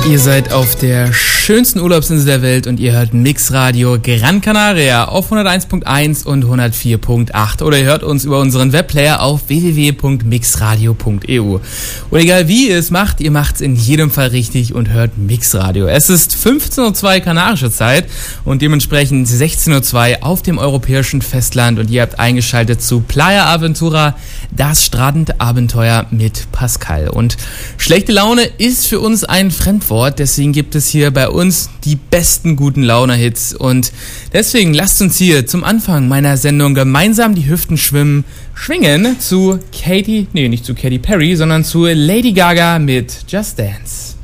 Ihr seid auf der schönsten Urlaubsinsel der Welt und ihr hört Mixradio Gran Canaria auf 101.1 und 104.8 oder ihr hört uns über unseren Webplayer auf www.mixradio.eu. Und egal wie ihr es macht, ihr macht es in jedem Fall richtig und hört Mixradio. Es ist 15:02 Uhr kanarische Zeit und dementsprechend 16:02 Uhr auf dem europäischen Festland und ihr habt eingeschaltet zu Playa Aventura, das Strandabenteuer mit Pascal. Und schlechte Laune ist für uns ein Fremdwort, deswegen gibt es hier bei uns die besten guten Laune-Hits und deswegen lasst uns hier zum Anfang meiner Sendung gemeinsam die Hüften schwingen zu nicht zu Katy Perry, sondern zu Lady Gaga mit Just Dance.